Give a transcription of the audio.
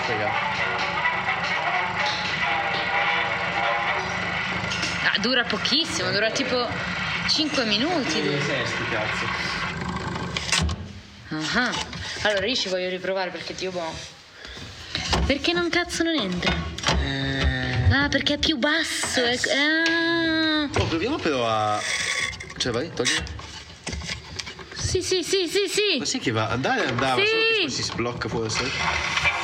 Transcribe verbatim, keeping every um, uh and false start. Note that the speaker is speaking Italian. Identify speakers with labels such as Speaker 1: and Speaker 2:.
Speaker 1: raga.
Speaker 2: Ah, dura pochissimo, dura tipo cinque minuti.
Speaker 1: Due sesti, cazzo.
Speaker 2: Ah, allora io ci voglio riprovare perché Dio boh. Perché non cazzo non entra?
Speaker 1: Eh...
Speaker 2: Ah, perché è più basso.
Speaker 1: Eh,
Speaker 2: È... Ah.
Speaker 1: Oh, proviamo però a... Cioè, vai, togli.
Speaker 2: Sì, sì, sì, sì, sì.
Speaker 1: Ma sì che va, andare andava,
Speaker 2: Sì.
Speaker 1: solo che si sblocca forse.